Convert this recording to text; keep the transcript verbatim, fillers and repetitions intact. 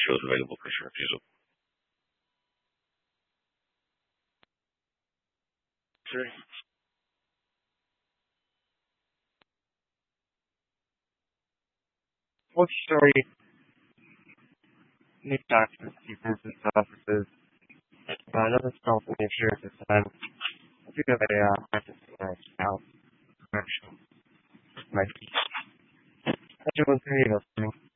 shows available for sure refusal. Three. Multi-story new documents, defenses, offices, uh, another small in the insurance design. I do have a uh, practice in my house, commercial, my feet. I do one three of those things.